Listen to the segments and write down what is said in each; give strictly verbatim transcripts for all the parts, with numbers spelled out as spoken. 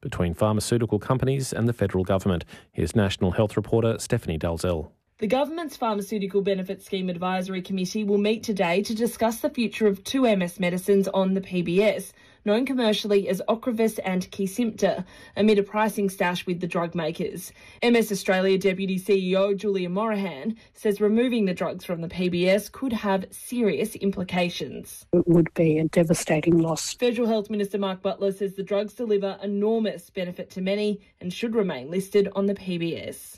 between pharmaceutical companies and the federal government. Here's National Health reporter Stephanie Dalzell. The government's Pharmaceutical Benefits Scheme Advisory Committee will meet today to discuss the future of two M S medicines on the P B S, known commercially as Ocrevus and Kesimpta, amid a pricing stash with the drug makers. M S Australia Deputy C E O Julia Morahan says removing the drugs from the P B S could have serious implications. It would be a devastating loss. Federal Health Minister Mark Butler says the drugs deliver enormous benefit to many and should remain listed on the P B S.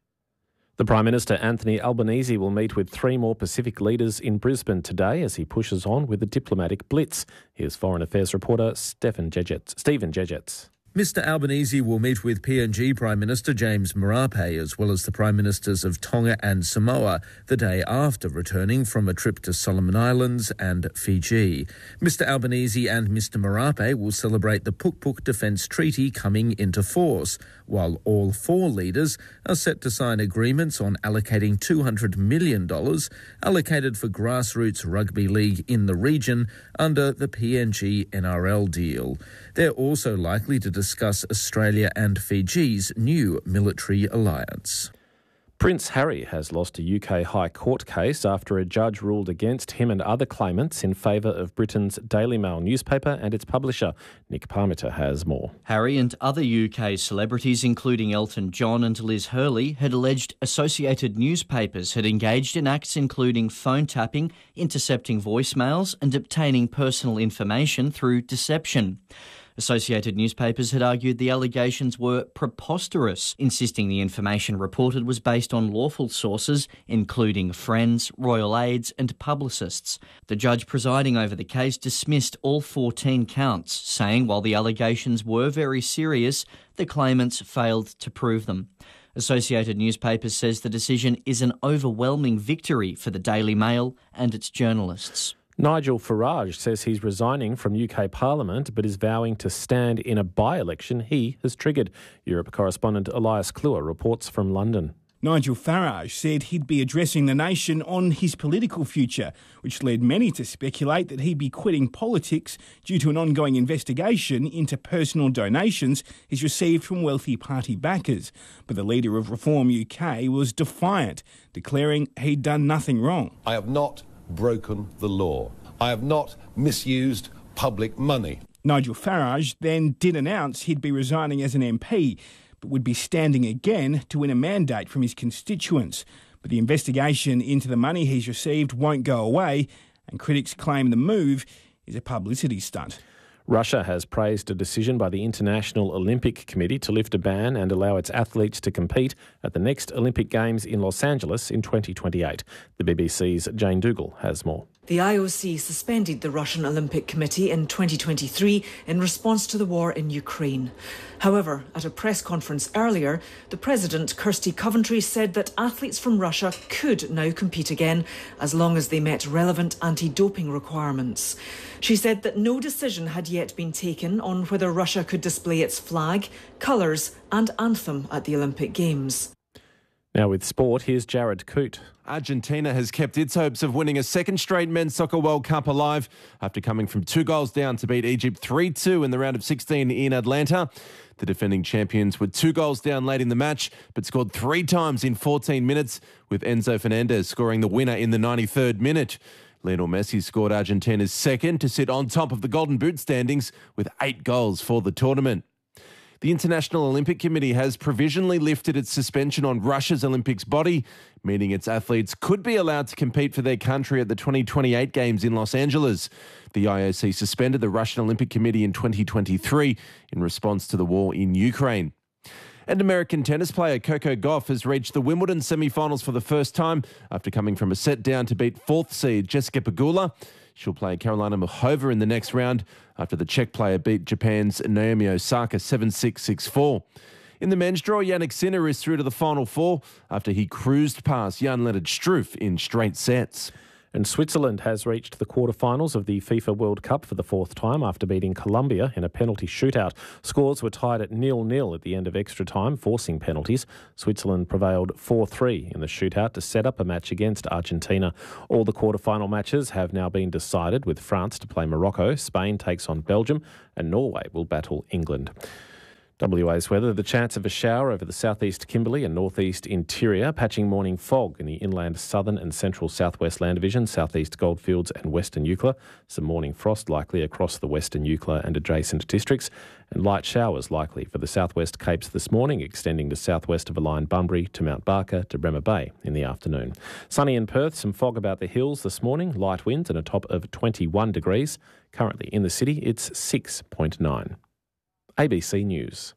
The Prime Minister Anthony Albanese will meet with three more Pacific leaders in Brisbane today as he pushes on with the diplomatic blitz. Here's Foreign Affairs reporter Stephen Jegetz. Stephen Jegetz. Mister Albanese will meet with P N G Prime Minister James Marape as well as the Prime Ministers of Tonga and Samoa the day after returning from a trip to Solomon Islands and Fiji. Mister Albanese and Mister Marape will celebrate the Puk Puk Defence Treaty coming into force, while all four leaders are set to sign agreements on allocating two hundred million dollars allocated for grassroots rugby league in the region under the P N G N R L deal. They're also likely to discuss Australia and Fiji's new military alliance. Prince Harry has lost a U K High Court case after a judge ruled against him and other claimants in favour of Britain's Daily Mail newspaper and its publisher. Nick Parmiter has more. Harry and other U K celebrities, including Elton John and Liz Hurley, had alleged Associated Newspapers had engaged in acts including phone tapping, intercepting voicemails and obtaining personal information through deception. Associated Newspapers had argued the allegations were preposterous, insisting the information reported was based on lawful sources, including friends, royal aides and publicists. The judge presiding over the case dismissed all fourteen counts, saying while the allegations were very serious, the claimants failed to prove them. Associated Newspapers says the decision is an overwhelming victory for the Daily Mail and its journalists. Nigel Farage says he's resigning from U K Parliament but is vowing to stand in a by-election he has triggered. Europe correspondent Elias Kluwer reports from London. Nigel Farage said he'd be addressing the nation on his political future, which led many to speculate that he'd be quitting politics due to an ongoing investigation into personal donations he's received from wealthy party backers. But the leader of Reform U K was defiant, declaring he'd done nothing wrong. I have not broken the law. I have not misused public money. Nigel Farage then did announce he'd be resigning as an M P, but would be standing again to win a mandate from his constituents. But the investigation into the money he's received won't go away, and critics claim the move is a publicity stunt. Russia has praised a decision by the International Olympic Committee to lift a ban and allow its athletes to compete at the next Olympic Games in Los Angeles in twenty twenty-eight. The B B C's Jane Dougal has more. The I O C suspended the Russian Olympic Committee in twenty twenty-three in response to the war in Ukraine. However, at a press conference earlier, the president, Kirsty Coventry, said that athletes from Russia could now compete again as long as they met relevant anti-doping requirements. She said that no decision had yet been taken on whether Russia could display its flag, colours and anthem at the Olympic Games. Now with sport, here's Jared Coote. Argentina has kept its hopes of winning a second straight Men's Soccer World Cup alive after coming from two goals down to beat Egypt three two in the round of sixteen in Atlanta. The defending champions were two goals down late in the match, but scored three times in fourteen minutes, with Enzo Fernandez scoring the winner in the ninety-third minute. Lionel Messi scored Argentina's second to sit on top of the Golden Boot standings with eight goals for the tournament. The International Olympic Committee has provisionally lifted its suspension on Russia's Olympics body, meaning its athletes could be allowed to compete for their country at the twenty twenty-eight Games in Los Angeles. The I O C suspended the Russian Olympic Committee in twenty twenty-three in response to the war in Ukraine. And American tennis player Coco Gauff has reached the Wimbledon semi-finals for the first time after coming from a set down to beat fourth seed Jessica Pegula. She'll play Karolina Muchova in the next round after the Czech player beat Japan's Naomi Osaka seven six, six four. In the men's draw, Jannik Sinner is through to the final four after he cruised past Jan-Lennard Struff in straight sets. And Switzerland has reached the quarterfinals of the FIFA World Cup for the fourth time after beating Colombia in a penalty shootout. Scores were tied at nil nil at the end of extra time, forcing penalties. Switzerland prevailed four three in the shootout to set up a match against Argentina. All the quarterfinal matches have now been decided, with France to play Morocco, Spain takes on Belgium, and Norway will battle England. W A's weather, the chance of a shower over the southeast Kimberley and northeast interior, patching morning fog in the inland southern and central southwest land division, southeast Goldfields and western Eucla. Some morning frost likely across the western Eucla and adjacent districts, and light showers likely for the southwest Capes this morning, extending to southwest of Align Bunbury to Mount Barker to Bremer Bay in the afternoon. Sunny in Perth, some fog about the hills this morning, light winds and a top of twenty-one degrees. Currently in the city, it's six point nine. A B C News.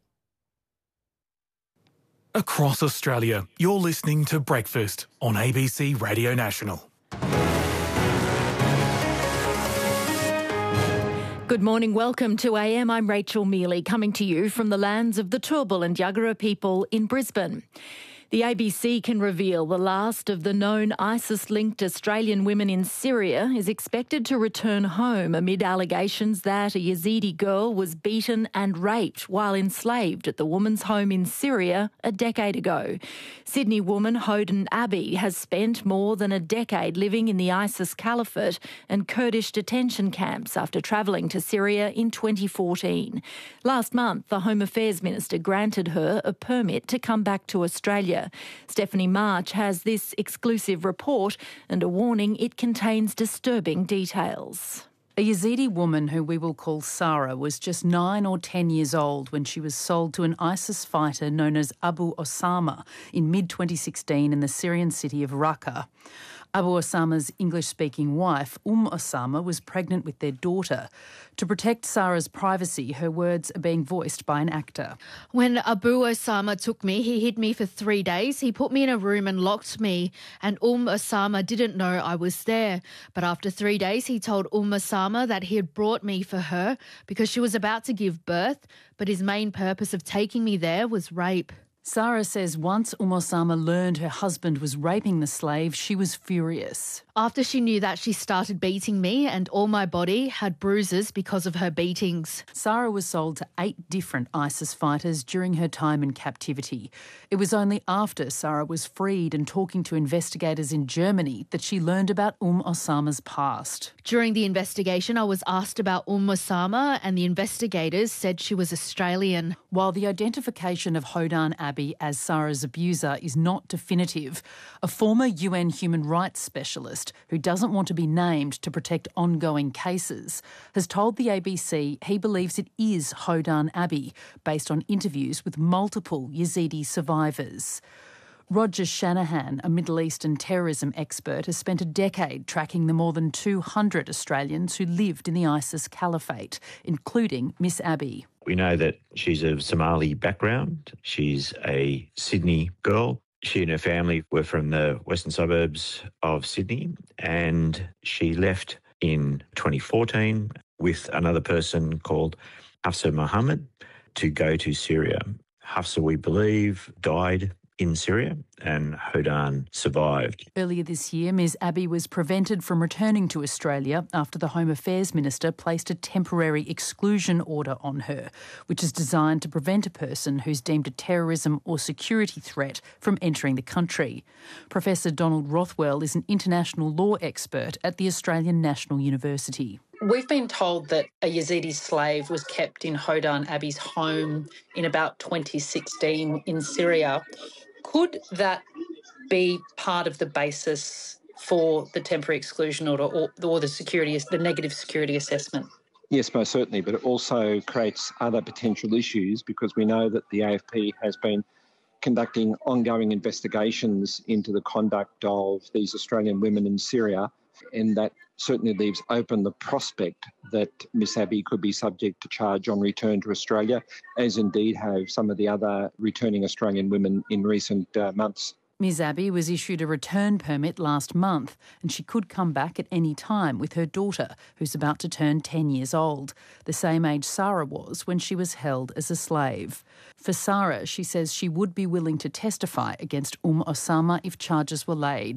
Across Australia, you're listening to Breakfast on A B C Radio National. Good morning, welcome to A M. I'm Rachel Mealy, coming to you from the lands of the Turrbal and Yagara people in Brisbane. The A B C can reveal the last of the known ISIS-linked Australian women in Syria is expected to return home amid allegations that a Yazidi girl was beaten and raped while enslaved at the woman's home in Syria a decade ago. Sydney woman Hodan Abbey has spent more than a decade living in the ISIS caliphate and Kurdish detention camps after travelling to Syria in twenty fourteen. Last month, the Home Affairs Minister granted her a permit to come back to Australia. Stephanie March has this exclusive report and a warning it contains disturbing details. A Yazidi woman who we will call Sarah was just nine or ten years old when she was sold to an ISIS fighter known as Abu Osama in mid twenty sixteen in the Syrian city of Raqqa. Abu Osama's English-speaking wife, Umm Osama, was pregnant with their daughter. To protect Sarah's privacy, her words are being voiced by an actor. When Abu Osama took me, he hid me for three days. He put me in a room and locked me, and Umm Osama didn't know I was there. But after three days, he told Umm Osama that he had brought me for her because she was about to give birth, but his main purpose of taking me there was rape. Sarah says once Umm Osama learned her husband was raping the slave, she was furious. After she knew that, she started beating me and all my body had bruises because of her beatings. Sarah was sold to eight different ISIS fighters during her time in captivity. It was only after Sarah was freed and talking to investigators in Germany that she learned about Umm Osama's past. During the investigation, I was asked about Umm Osama and the investigators said she was Australian. While the identification of Hodan Abbey as Sarah's abuser is not definitive, a former U N human rights specialist who doesn't want to be named to protect ongoing cases has told the A B C he believes it is Hodan Abbey based on interviews with multiple Yazidi survivors. Roger Shanahan, a Middle Eastern terrorism expert, has spent a decade tracking the more than two hundred Australians who lived in the ISIS caliphate, including Miss Abbey. We know that she's of Somali background. She's a Sydney girl. She and her family were from the western suburbs of Sydney, and she left in twenty fourteen with another person called Hafsa Mohammed to go to Syria. Hafsa, we believe, died in Syria, and Hodan survived. Earlier this year, Miz Abbey was prevented from returning to Australia after the Home Affairs Minister placed a temporary exclusion order on her, which is designed to prevent a person who's deemed a terrorism or security threat from entering the country. Professor Donald Rothwell is an international law expert at the Australian National University. We've been told that a Yazidi slave was kept in Hodan Abbey's home in about twenty sixteen in Syria. Could that be part of the basis for the temporary exclusion order or, or the security, the negative security assessment? Yes, most certainly, but it also creates other potential issues because we know that the A F P has been conducting ongoing investigations into the conduct of these Australian women in Syria, and that certainly leaves open the prospect that Miss Abbey could be subject to charge on return to Australia, as indeed have some of the other returning Australian women in recent uh, months. Miz Abbey was issued a return permit last month and she could come back at any time with her daughter, who's about to turn ten years old, the same age Sarah was when she was held as a slave. For Sarah, she says she would be willing to testify against Umm Osama if charges were laid.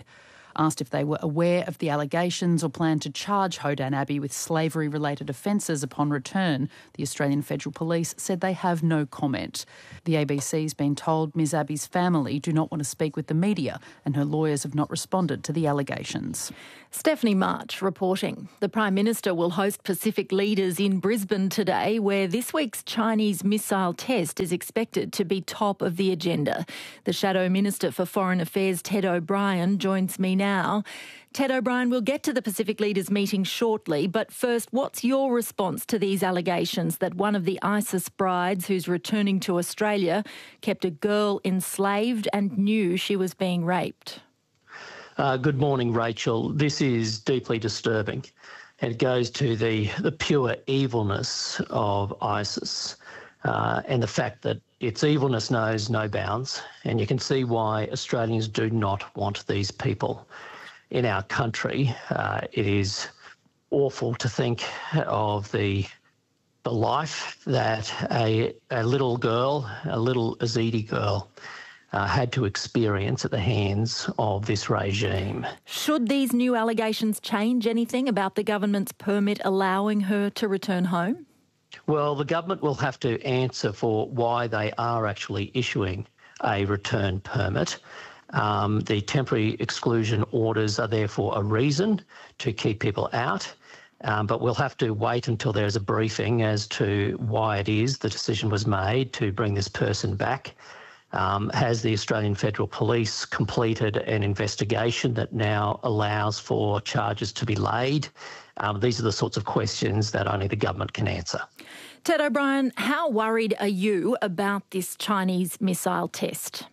Asked if they were aware of the allegations or planned to charge Hodan Abbey with slavery-related offences upon return, the Australian Federal Police said they have no comment. The A B C's been told Ms Abbey's family do not want to speak with the media and her lawyers have not responded to the allegations. Stephanie March reporting. The Prime Minister will host Pacific leaders in Brisbane today, where this week's Chinese missile test is expected to be top of the agenda. The Shadow Minister for Foreign Affairs, Ted O'Brien, joins me now. Ted O'Brien, we'll get to the Pacific leaders meeting shortly, but first, what's your response to these allegations that one of the ISIS brides who's returning to Australia kept a girl enslaved and knew she was being raped? Uh, good morning, Rachel. This is deeply disturbing. It goes to the, the pure evilness of ISIS uh, and the fact that its evilness knows no bounds, and you can see why Australians do not want these people in our country. Uh, it is awful to think of the the life that a, a little girl, a little Yazidi girl, Uh, had to experience at the hands of this regime. Should these new allegations change anything about the government's permit allowing her to return home? Well, the government will have to answer for why they are actually issuing a return permit. Um, the temporary exclusion orders are there for a reason, to keep people out. Um, but we'll have to wait until there's a briefing as to why it is the decision was made to bring this person back. Um, has the Australian Federal Police completed an investigation that now allows for charges to be laid? Um, these are the sorts of questions that only the government can answer. Ted O'Brien, how worried are you about this Chinese missile test?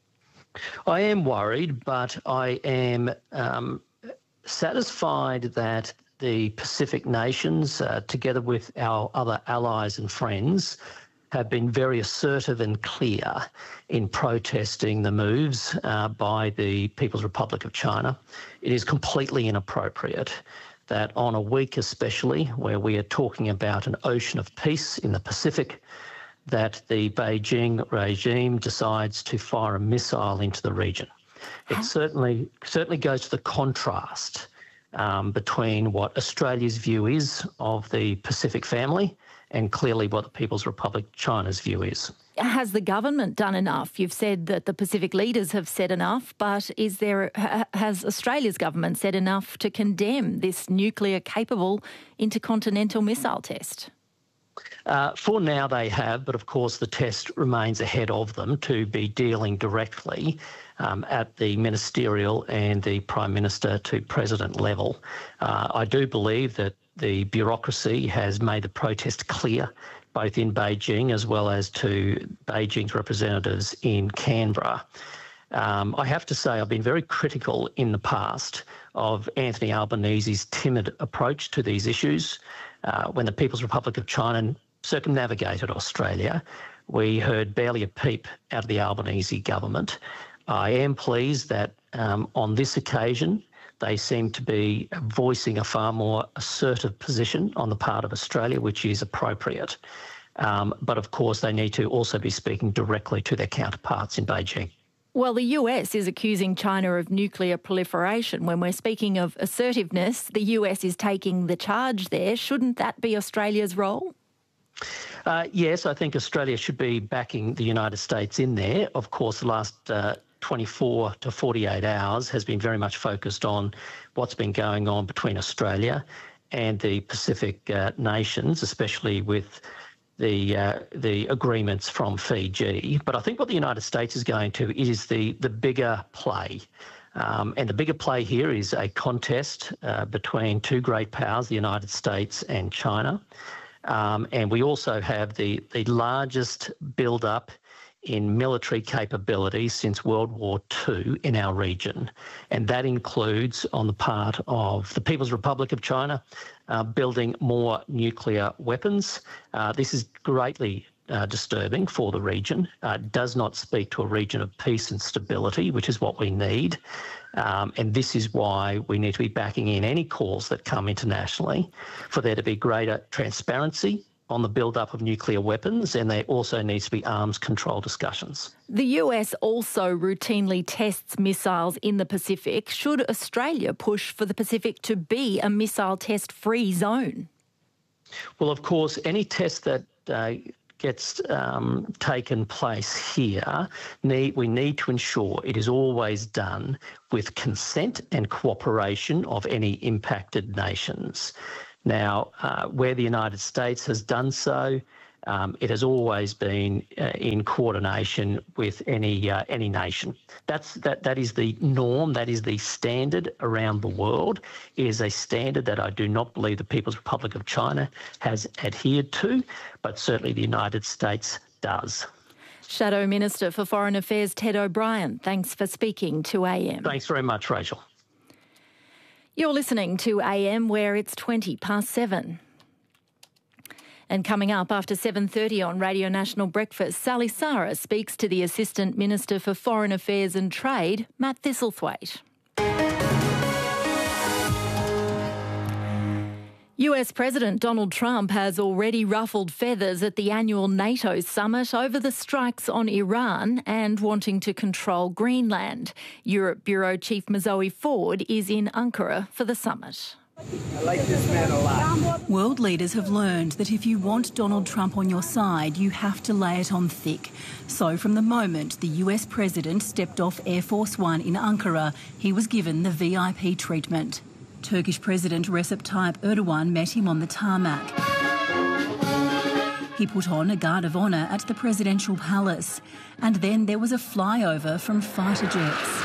I am worried, but I am um, satisfied that the Pacific nations, uh, together with our other allies and friends, have been very assertive and clear in protesting the moves uh, by the People's Republic of China. It is completely inappropriate that on a week especially, where we are talking about an ocean of peace in the Pacific, that the Beijing regime decides to fire a missile into the region. It certainly, certainly goes to the contrast um, between what Australia's view is of the Pacific family and clearly what the People's Republic of China's view is. Has the government done enough? You've said that the Pacific leaders have said enough, but is there has Australia's government said enough to condemn this nuclear-capable intercontinental missile test? Uh, for now they have, but of course the test remains ahead of them to be dealing directly um, at the ministerial and the Prime Minister to President level. Uh, I do believe that the bureaucracy has made the protest clear, both in Beijing as well as to Beijing's representatives in Canberra. Um, I have to say I've been very critical in the past of Anthony Albanese's timid approach to these issues. Uh, when the People's Republic of China circumnavigated Australia, we heard barely a peep out of the Albanese government. I am pleased that um, on this occasion, they seem to be voicing a far more assertive position on the part of Australia, which is appropriate. Um, but of course, they need to also be speaking directly to their counterparts in Beijing. Well, the U S is accusing China of nuclear proliferation. When we're speaking of assertiveness, the U S is taking the charge there. Shouldn't that be Australia's role? Uh, yes, I think Australia should be backing the United States in there. Of course, the last uh, twenty-four to forty-eight hours has been very much focused on what's been going on between Australia and the Pacific uh, nations, especially with the uh, the agreements from Fiji. But I think what the United States is going to is the, the bigger play. Um, and the bigger play here is a contest uh, between two great powers, the United States and China. Um, and we also have the, the largest build-up in military capability since World War Two in our region. And that includes, on the part of the People's Republic of China, uh, building more nuclear weapons. Uh, this is greatly uh, disturbing for the region. Uh, does not speak to a region of peace and stability, which is what we need. Um, and this is why we need to be backing in any calls that come internationally for there to be greater transparency on the build-up of nuclear weapons, and there also needs to be arms control discussions. The U S also routinely tests missiles in the Pacific. Should Australia push for the Pacific to be a missile test-free zone? Well, of course, any test that uh, gets um, taken place here, need, we need to ensure it is always done with consent and cooperation of any impacted nations. Now, uh, where the United States has done so, um, it has always been uh, in coordination with any uh, any nation. That's that that is the norm. That is the standard around the world. It is a standard that I do not believe the People's Republic of China has adhered to, but certainly the United States does. Shadow Minister for Foreign Affairs Ted O'Brien, thanks for speaking to A M. Thanks very much, Rachel. You're listening to A M, where it's twenty past seven. And coming up after seven thirty on Radio National Breakfast, Sally Sara speaks to the Assistant Minister for Foreign Affairs and Trade, Matt Thistlethwaite. U S President Donald Trump has already ruffled feathers at the annual NATO summit over the strikes on Iran and wanting to control Greenland. Europe Bureau Chief Mozoe Ford is in Ankara for the summit. I like this man a lot. World leaders have learned that if you want Donald Trump on your side, you have to lay it on thick. So from the moment the U S president stepped off Air Force One in Ankara, he was given the V I P treatment. Turkish President Recep Tayyip Erdogan met him on the tarmac. He put on a guard of honour at the presidential palace. And then there was a flyover from fighter jets.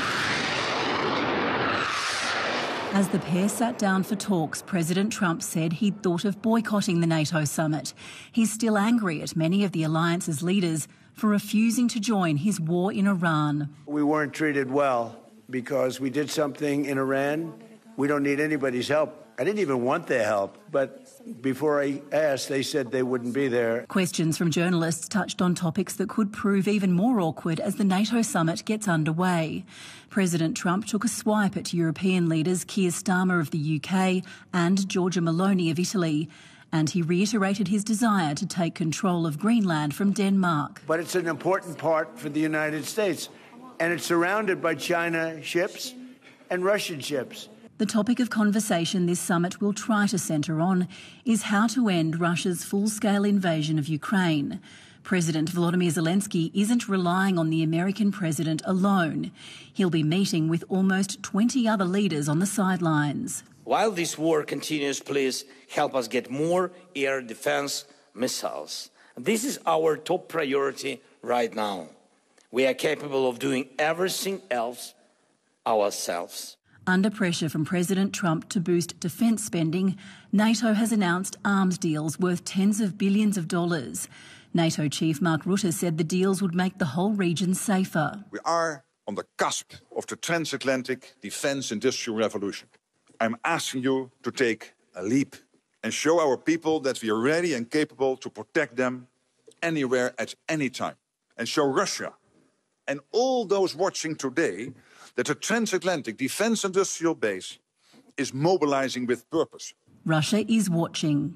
As the pair sat down for talks, President Trump said he'd thought of boycotting the NATO summit. He's still angry at many of the alliance's leaders for refusing to join his war in Iran. We weren't treated well because we did something in Iran. We don't need anybody's help. I didn't even want their help, but before I asked, they said they wouldn't be there. Questions from journalists touched on topics that could prove even more awkward as the NATO summit gets underway. President Trump took a swipe at European leaders Keir Starmer of the U K and Giorgia Meloni of Italy, and he reiterated his desire to take control of Greenland from Denmark. But it's an important part for the United States, and it's surrounded by China ships and Russian ships. The topic of conversation this summit will try to centre on is how to end Russia's full-scale invasion of Ukraine. President Volodymyr Zelensky isn't relying on the American president alone. He'll be meeting with almost twenty other leaders on the sidelines. While this war continues, please help us get more air defence missiles. This is our top priority right now. We are capable of doing everything else ourselves. Under pressure from President Trump to boost defence spending, NATO has announced arms deals worth tens of billions of dollars. NATO Chief Mark Rutte said the deals would make the whole region safer. We are on the cusp of the transatlantic defence industrial revolution. I'm asking you to take a leap and show our people that we are ready and capable to protect them anywhere at any time. And show Russia and all those watching today that the transatlantic defence industrial base is mobilizing with purpose. Russia is watching.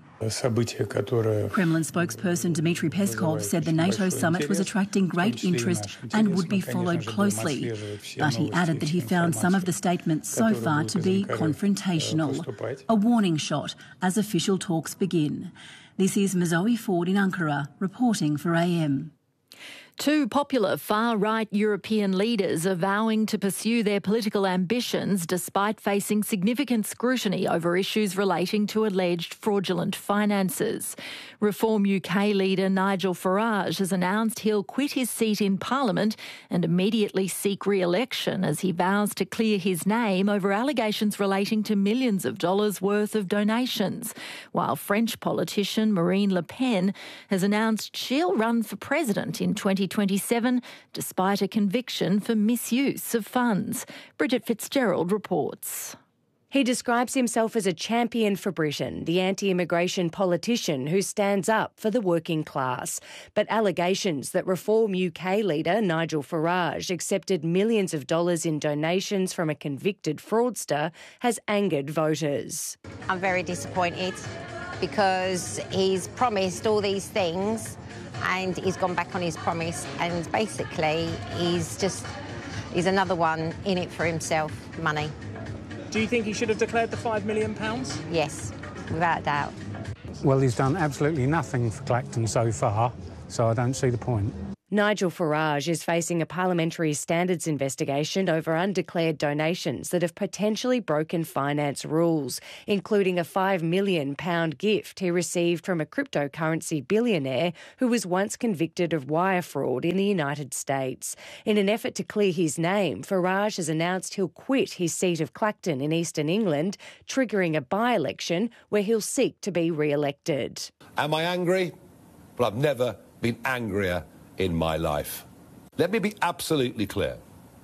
Kremlin spokesperson Dmitry Peskov said the NATO summit was attracting great interest and would be followed closely. But he added that he found some of the statements so far to be confrontational. A warning shot as official talks begin. This is Mozoe Ford in Ankara, reporting for A M. Two popular far-right European leaders are vowing to pursue their political ambitions despite facing significant scrutiny over issues relating to alleged fraudulent finances. Reform U K leader Nigel Farage has announced he'll quit his seat in Parliament and immediately seek re-election as he vows to clear his name over allegations relating to millions of dollars worth of donations, while French politician Marine Le Pen has announced she'll run for president in twenty twenty-seven despite a conviction for misuse of funds. Bridget Fitzgerald reports. He describes himself as a champion for Britain, the anti-immigration politician who stands up for the working class. But allegations that Reform U K leader Nigel Farage accepted millions of dollars in donations from a convicted fraudster has angered voters. I'm very disappointed. because he's promised all these things and he's gone back on his promise, and basically he's just, he's another one in it for himself, money. Do you think he should have declared the five million pounds? Yes, without a doubt. Well, he's done absolutely nothing for Clacton so far, so I don't see the point. Nigel Farage is facing a parliamentary standards investigation over undeclared donations that have potentially broken finance rules, including a five million pounds gift he received from a cryptocurrency billionaire who was once convicted of wire fraud in the United States. In an effort to clear his name, Farage has announced he'll quit his seat of Clacton in eastern England, triggering a by-election where he'll seek to be re-elected. Am I angry? Well, I've never been angrier in my life. Let me be absolutely clear.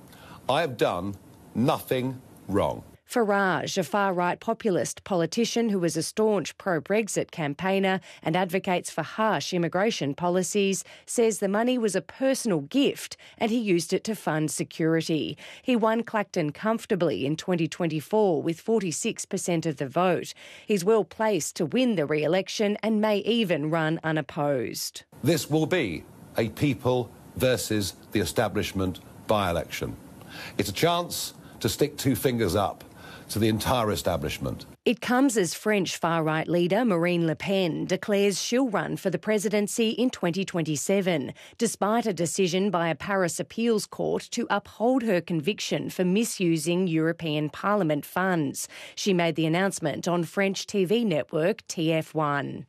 I have done nothing wrong. Farage, a far-right populist politician who was a staunch pro-Brexit campaigner and advocates for harsh immigration policies, says the money was a personal gift and he used it to fund security. He won Clacton comfortably in twenty twenty-four with forty-six percent of the vote. He's well placed to win the re-election and may even run unopposed. This will be a people versus the establishment by-election. It's a chance to stick two fingers up to the entire establishment. It comes as French far-right leader Marine Le Pen declares she'll run for the presidency in twenty twenty-seven, despite a decision by a Paris appeals court to uphold her conviction for misusing European Parliament funds. She made the announcement on French T V network T F one.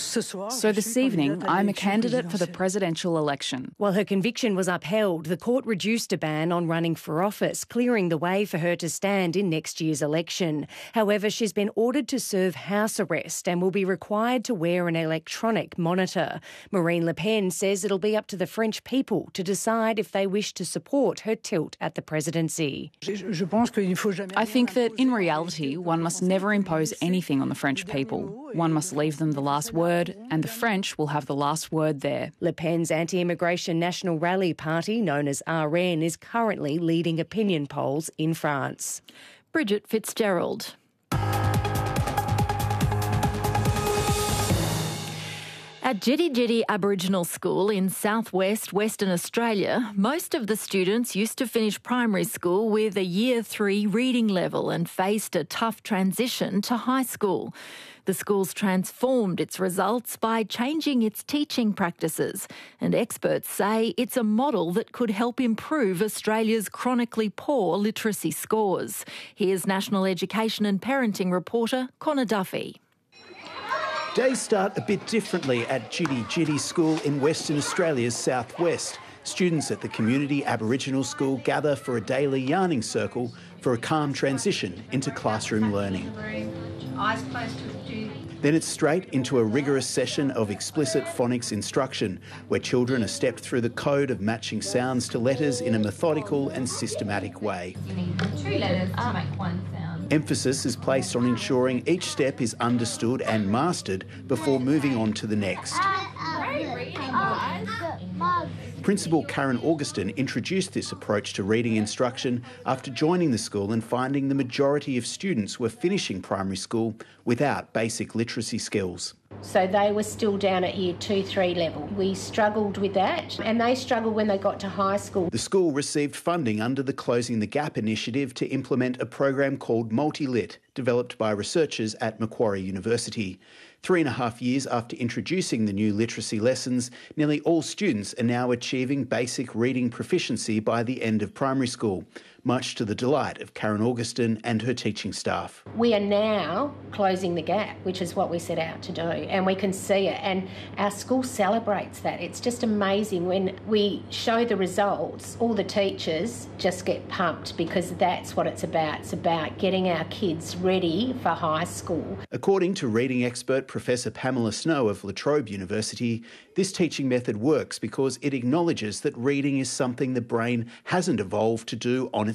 So this evening, I'm a candidate for the presidential election. While her conviction was upheld, the court reduced a ban on running for office, clearing the way for her to stand in next year's election. However, she's been ordered to serve house arrest and will be required to wear an electronic monitor. Marine Le Pen says it'll be up to the French people to decide if they wish to support her tilt at the presidency. I think that in reality, one must never impose anything on the French people. One must leave them the last word, and the French will have the last word there. Le Pen's anti-immigration National Rally Party, known as R N, is currently leading opinion polls in France. Bridget Fitzgerald. At Jitty Jitty Aboriginal School in southwest Western Australia, most of the students used to finish primary school with a year three reading level and faced a tough transition to high school. The school's transformed its results by changing its teaching practices, and experts say it's a model that could help improve Australia's chronically poor literacy scores. Here's National Education and Parenting reporter Connor Duffy. Days start a bit differently at Jitty Jitty School in Western Australia's southwest. Students at the community Aboriginal school gather for a daily yarning circle for a calm transition into classroom learning. Eyes closed to do. Then it's straight into a rigorous session of explicit phonics instruction, where children are stepped through the code of matching sounds to letters in a methodical and systematic way. You need two letters to make one sound. Emphasis is placed on ensuring each step is understood and mastered before moving on to the next. Principal Karen Augustin introduced this approach to reading instruction after joining the school and finding the majority of students were finishing primary school without basic literacy skills. So they were still down at year two, three level. We struggled with that, and they struggled when they got to high school. The school received funding under the Closing the Gap initiative to implement a program called MultiLit, developed by researchers at Macquarie University. Three and a half years after introducing the new literacy lessons, nearly all students are now achieving basic reading proficiency by the end of primary school, much to the delight of Karen Augustin and her teaching staff. We are now closing the gap, which is what we set out to do, and we can see it, and our school celebrates that. It's just amazing when we show the results, all the teachers just get pumped because that's what it's about. It's about getting our kids ready for high school. According to reading expert Professor Pamela Snow of La Trobe University, this teaching method works because it acknowledges that reading is something the brain hasn't evolved to do on its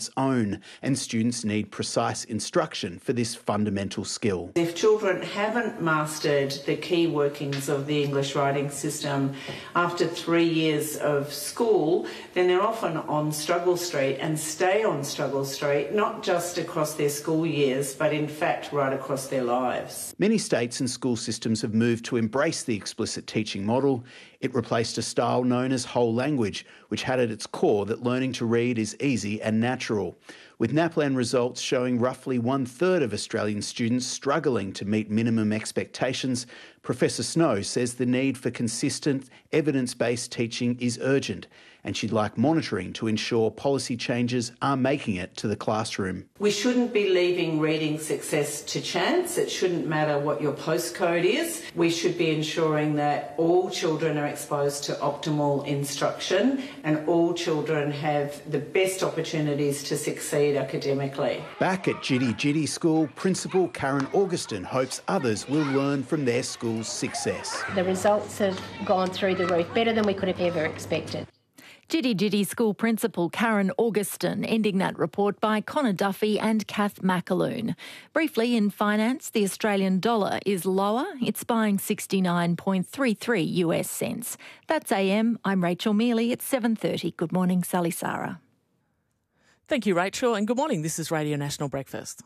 its own, and students need precise instruction for this fundamental skill. If children haven't mastered the key workings of the English writing system after three years of school, then they're often on struggle street and stay on struggle street, not just across their school years, but in fact right across their lives. Many states and school systems have moved to embrace the explicit teaching model. It replaced a style known as whole language, which had at its core that learning to read is easy and natural. With NAPLAN results showing roughly one-third of Australian students struggling to meet minimum expectations, Professor Snow says the need for consistent, evidence-based teaching is urgent, and she'd like monitoring to ensure policy changes are making it to the classroom. We shouldn't be leaving reading success to chance. It shouldn't matter what your postcode is. We should be ensuring that all children are exposed to optimal instruction and all children have the best opportunities to succeed academically. Back at Jitty Jitty School, Principal Karen Augustin hopes others will learn from their school's success. The results have gone through the roof, better than we could have ever expected. Jitty Jitty School Principal Karen Augustin, ending that report by Connor Duffy and Kath McAloon. Briefly, in finance, the Australian dollar is lower. It's buying sixty-nine point three three US cents. That's A M. I'm Rachel Mealy. It's seven thirty. Good morning, Sally Sarah. Thank you, Rachel, and good morning. This is Radio National Breakfast.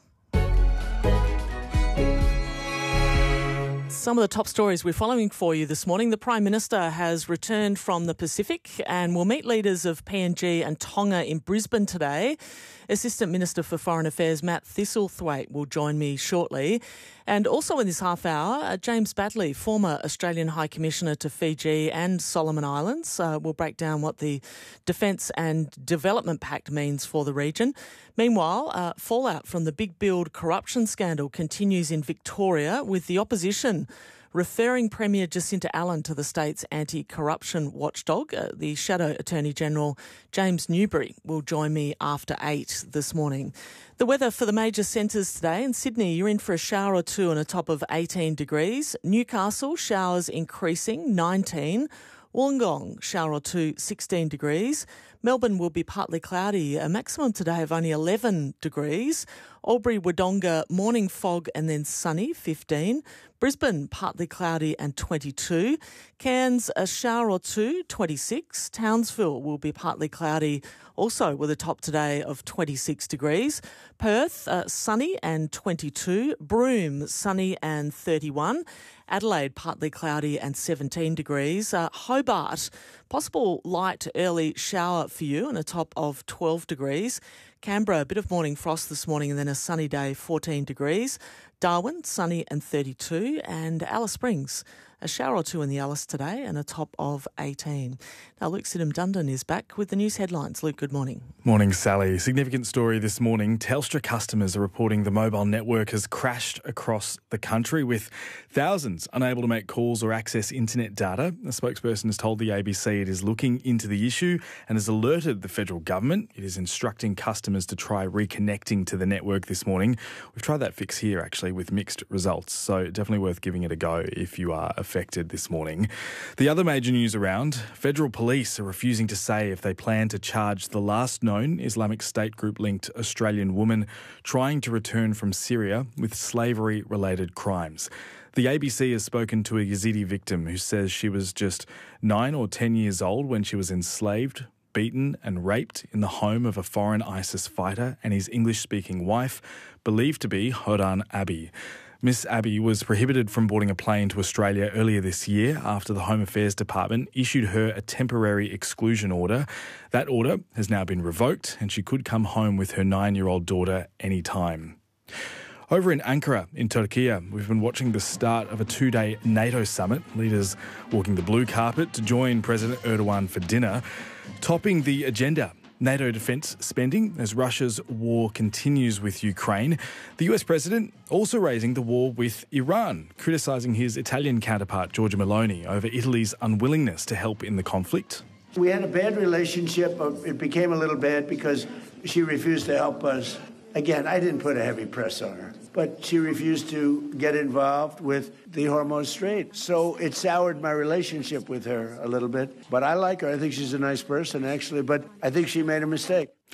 Some of the top stories we're following for you this morning. The Prime Minister has returned from the Pacific and will meet leaders of P N G and Tonga in Brisbane today. Assistant Minister for Foreign Affairs Matt Thistlethwaite will join me shortly. And also in this half hour, uh, James Badley, former Australian High Commissioner to Fiji and Solomon Islands, uh, will break down what the Defence and Development Pact means for the region. Meanwhile, uh, fallout from the Big Build corruption scandal continues in Victoria, with the opposition referring Premier Jacinta Allen to the state's anti-corruption watchdog. Uh, the Shadow Attorney General James Newbury will join me after eight this morning. The weather for the major centres today. In Sydney, you're in for a shower or two on a top of eighteen degrees. Newcastle, showers increasing, nineteen. Wollongong, shower or two, sixteen degrees. Melbourne will be partly cloudy, a maximum today of only eleven degrees. Albury, Wodonga, morning fog and then sunny, fifteen. Brisbane, partly cloudy and twenty-two. Cairns, a shower or two, twenty-six. Townsville will be partly cloudy, also with a top today of twenty-six degrees. Perth, uh, sunny and twenty-two. Broome, sunny and thirty-one. Adelaide, partly cloudy and seventeen degrees. Uh, Hobart, possible light early shower for you and a top of twelve degrees. Canberra, a bit of morning frost this morning and then a sunny day, fourteen degrees. Darwin, sunny and thirty-two. And Alice Springs, a shower or two in the Alice today and a top of eighteen. Now, Luke Sidham-Dundon is back with the news headlines. Luke, good morning. Morning, Sally. Significant story this morning. Telstra customers are reporting the mobile network has crashed across the country, with thousands unable to make calls or access internet data. A spokesperson has told the A B C it is looking into the issue and has alerted the federal government. It is instructing customers to try reconnecting to the network this morning. We've tried that fix here, actually, with mixed results, so definitely worth giving it a go if you are affected this morning. The other major news around, federal police are refusing to say if they plan to charge the last known Islamic State group-linked Australian woman trying to return from Syria with slavery-related crimes. The A B C has spoken to a Yazidi victim who says she was just nine or ten years old when she was enslaved, beaten and raped in the home of a foreign ISIS fighter and his English-speaking wife, believed to be Hodan Abi. Miss Abbey was prohibited from boarding a plane to Australia earlier this year after the Home Affairs Department issued her a temporary exclusion order. That order has now been revoked and she could come home with her nine-year-old daughter anytime. Over in Ankara, in Turkey, we've been watching the start of a two-day NATO summit, leaders walking the blue carpet to join President Erdogan for dinner. Topping the agenda, NATO defence spending as Russia's war continues with Ukraine. The U S president also raising the war with Iran, criticising his Italian counterpart, Giorgia Meloni, over Italy's unwillingness to help in the conflict. We had a bad relationship. It became a little bad because she refused to help us. Again, I didn't put a heavy press on her, but she refused to get involved with the Hormuz Strait. So it soured my relationship with her a little bit. But I like her. I think she's a nice person, actually. But I think she made a mistake.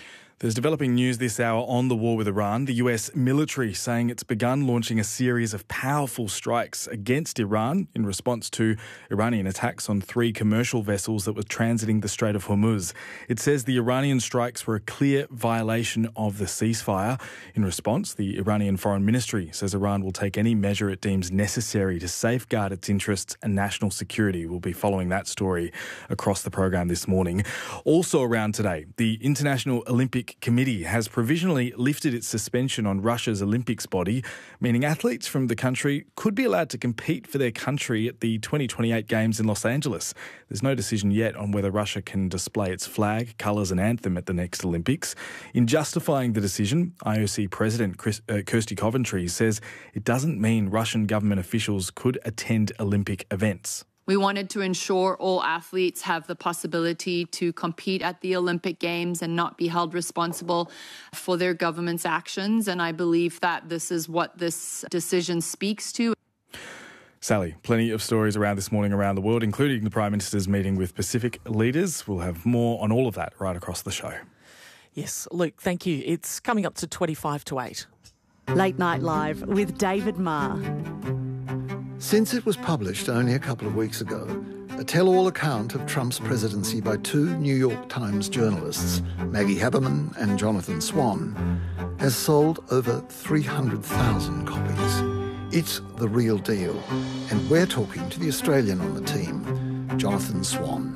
There's developing news this hour on the war with Iran. The U S military saying it's begun launching a series of powerful strikes against Iran in response to Iranian attacks on three commercial vessels that were transiting the Strait of Hormuz. It says the Iranian strikes were a clear violation of the ceasefire. In response, the Iranian Foreign Ministry says Iran will take any measure it deems necessary to safeguard its interests and national security. We'll be following that story across the program this morning. Also around today, the International Olympic Committee has provisionally lifted its suspension on Russia's Olympics body, meaning athletes from the country could be allowed to compete for their country at the twenty twenty-eight Games in Los Angeles. There's no decision yet on whether Russia can display its flag, colours and anthem at the next Olympics. In justifying the decision, I O C President Chris, uh, Kirsty Coventry says it doesn't mean Russian government officials could attend Olympic events. We wanted to ensure all athletes have the possibility to compete at the Olympic Games and not be held responsible for their government's actions. And I believe that this is what this decision speaks to. Sally, plenty of stories around this morning around the world, including the Prime Minister's meeting with Pacific leaders. We'll have more on all of that right across the show. Yes, Luke, thank you. It's coming up to twenty-five to eight. Late Night Live with David Marr. Since it was published only a couple of weeks ago, a tell-all account of Trump's presidency by two New York Times journalists, Maggie Haberman and Jonathan Swan, has sold over three hundred thousand copies. It's the real deal, and we're talking to the Australian on the team, Jonathan Swan.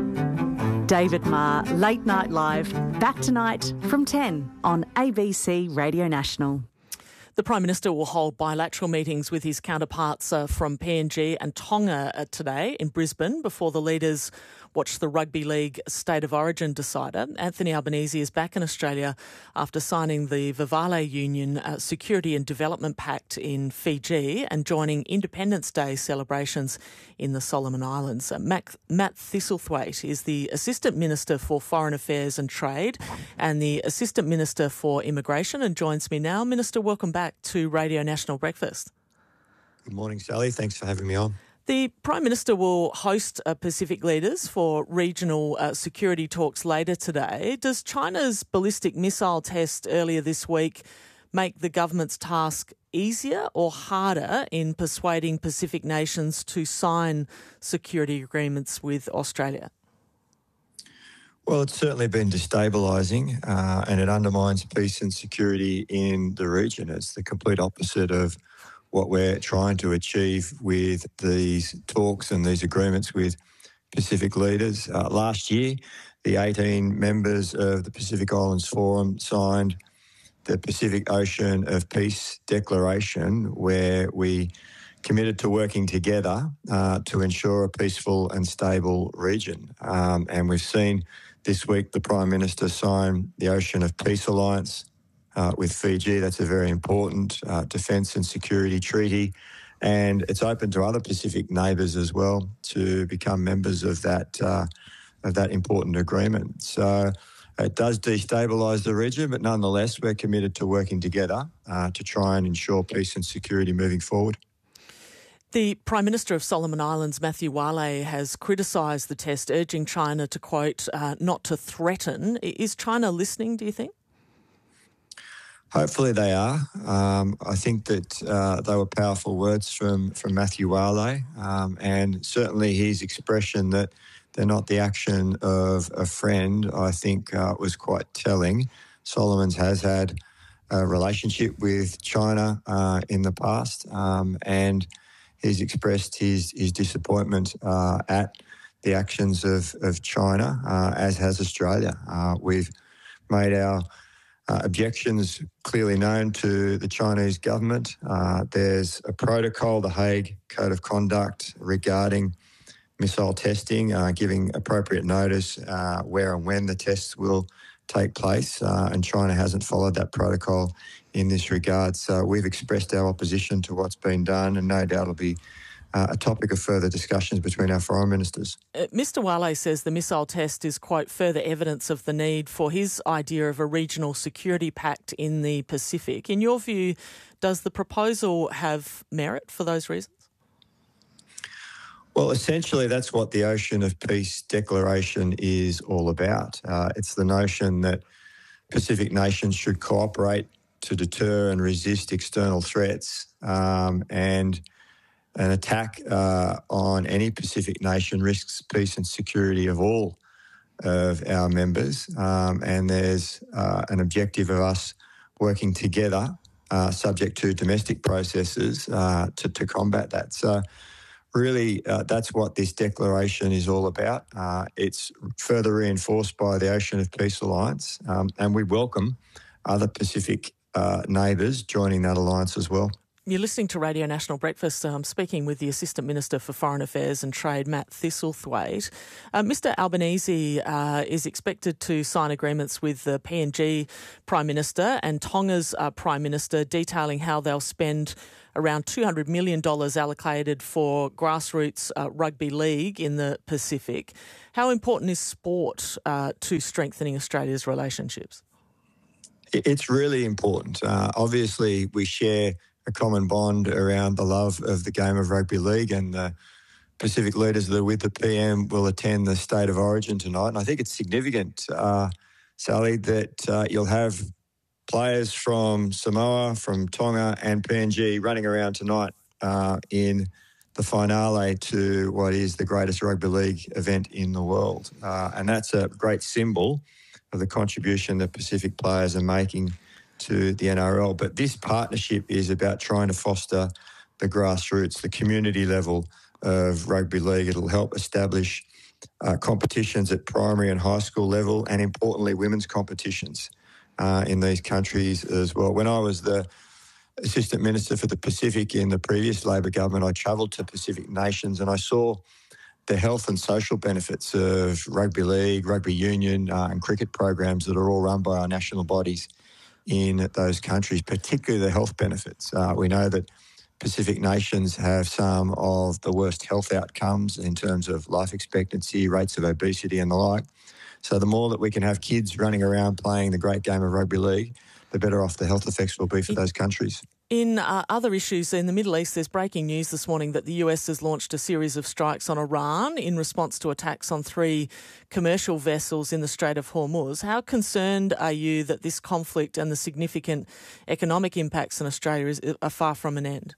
David Marr, Late Night Live, back tonight from ten on A B C Radio National. The Prime Minister will hold bilateral meetings with his counterparts uh, from P N G and Tonga uh, today in Brisbane before the leaders watch the Rugby League State of Origin decider. Anthony Albanese is back in Australia after signing the Vivale Union uh, Security and Development Pact in Fiji and joining Independence Day celebrations in the Solomon Islands. Uh, Matt, Matt Thistlethwaite is the Assistant Minister for Foreign Affairs and Trade and the Assistant Minister for Immigration and joins me now. Minister, welcome back to Radio National Breakfast. Good morning, Sally. Thanks for having me on. The Prime Minister will host uh, Pacific leaders for regional uh, security talks later today. Does China's ballistic missile test earlier this week make the government's task easier or harder in persuading Pacific nations to sign security agreements with Australia? Well, it's certainly been destabilising uh, and it undermines peace and security in the region. It's the complete opposite of what we're trying to achieve with these talks and these agreements with Pacific leaders. Uh, last year, the eighteen members of the Pacific Islands Forum signed the Pacific Ocean of Peace Declaration, where we committed to working together uh, to ensure a peaceful and stable region. Um, and we've seen this week the Prime Minister sign the Ocean of Peace Alliance Uh, with Fiji. That's a very important uh, defence and security treaty, and it's open to other Pacific neighbours as well to become members of that uh, of that important agreement. So it does destabilise the region, but nonetheless, we're committed to working together uh, to try and ensure peace and security moving forward. The Prime Minister of Solomon Islands, Matthew Wale, has criticised the test, urging China to, quote, uh, not to threaten. Is China listening, do you think? Hopefully they are. Um, I think that uh, they were powerful words from, from Matthew Wale, um, and certainly his expression that they're not the action of a friend, I think uh, was quite telling. Solomons has had a relationship with China uh, in the past, um, and he's expressed his, his disappointment uh, at the actions of, of China, uh, as has Australia. Uh, we've made our Uh, objections clearly known to the Chinese government. Uh, there's a protocol, the Hague Code of Conduct, regarding missile testing, uh, giving appropriate notice uh, where and when the tests will take place, uh, and China hasn't followed that protocol in this regard. So we've expressed our opposition to what's been done, and no doubt it'll be Uh, a topic of further discussions between our foreign ministers. Uh, Mister Wale says the missile test is, quote, further evidence of the need for his idea of a regional security pact in the Pacific. In your view, does the proposal have merit for those reasons? Well, essentially, that's what the Ocean of Peace Declaration is all about. Uh, it's the notion that Pacific nations should cooperate to deter and resist external threats, um, and an attack uh, on any Pacific nation risks peace and security of all of our members, um, and there's uh, an objective of us working together, uh, subject to domestic processes, uh, to, to combat that. So really, uh, that's what this declaration is all about. Uh, it's further reinforced by the Ocean of Peace Alliance, um, and we welcome other Pacific uh, neighbours joining that alliance as well. You're listening to Radio National Breakfast. I'm speaking with the Assistant Minister for Foreign Affairs and Trade, Matt Thistlethwaite. Uh, Mr Albanese uh, is expected to sign agreements with the P N G Prime Minister and Tonga's uh, Prime Minister, detailing how they'll spend around two hundred million dollars allocated for grassroots uh, rugby league in the Pacific. How important is sport uh, to strengthening Australia's relationships? It's really important. Uh, obviously, we share a common bond around the love of the game of rugby league, and the Pacific leaders that are with the P M will attend the State of Origin tonight. And I think it's significant, uh, Sally, that uh, you'll have players from Samoa, from Tonga and P N G running around tonight uh, in the finale to what is the greatest rugby league event in the world. Uh, and that's a great symbol of the contribution that Pacific players are making to the N R L. But this partnership is about trying to foster the grassroots, the community level of rugby league. It'll help establish uh, competitions at primary and high school level, and importantly, women's competitions uh, in these countries as well. When I was the Assistant Minister for the Pacific in the previous Labor government, I travelled to Pacific nations and I saw the health and social benefits of rugby league, rugby union uh, and cricket programs that are all run by our national bodies in those countries, particularly the health benefits. Uh, we know that Pacific nations have some of the worst health outcomes in terms of life expectancy, rates of obesity and the like. So the more that we can have kids running around playing the great game of rugby league, the better off the health effects will be for those countries. In uh, other issues in the Middle East, there's breaking news this morning that the U S has launched a series of strikes on Iran in response to attacks on three commercial vessels in the Strait of Hormuz. How concerned are you that this conflict and the significant economic impacts in Australia is, are far from an end?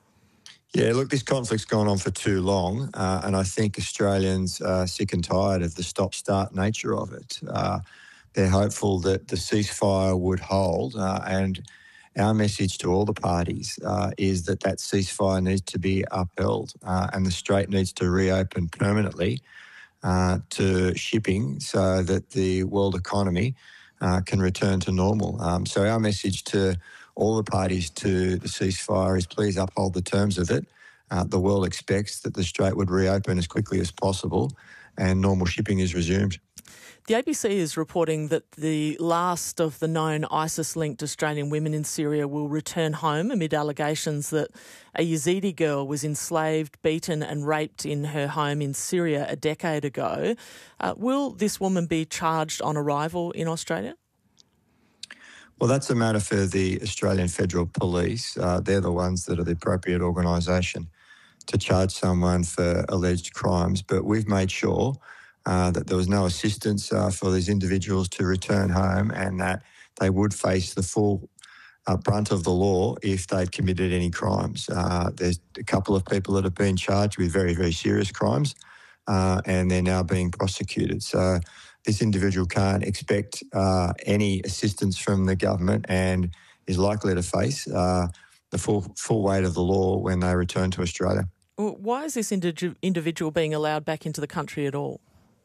Yeah, look, this conflict's gone on for too long, uh, and I think Australians are sick and tired of the stop-start nature of it. Uh, they're hopeful that the ceasefire would hold, uh, and our message to all the parties uh, is that that ceasefire needs to be upheld uh, and the strait needs to reopen permanently uh, to shipping so that the world economy uh, can return to normal. Um, so our message to all the parties to the ceasefire is please uphold the terms of it. Uh, the world expects that the strait would reopen as quickly as possible and normal shipping is resumed. The A B C is reporting that the last of the known ISIS-linked Australian women in Syria will return home amid allegations that a Yazidi girl was enslaved, beaten and raped in her home in Syria a decade ago. Uh, will this woman be charged on arrival in Australia? Well, that's a matter for the Australian Federal Police. Uh, they're the ones that are the appropriate organisation to charge someone for alleged crimes. But we've made sure Uh, that there was no assistance uh, for these individuals to return home and that they would face the full uh, brunt of the law if they'd committed any crimes. Uh, there's a couple of people that have been charged with very, very serious crimes uh, and they're now being prosecuted. So this individual can't expect uh, any assistance from the government and is likely to face uh, the full, full weight of the law when they return to Australia. Well, why is this indi- individual being allowed back into the country at all?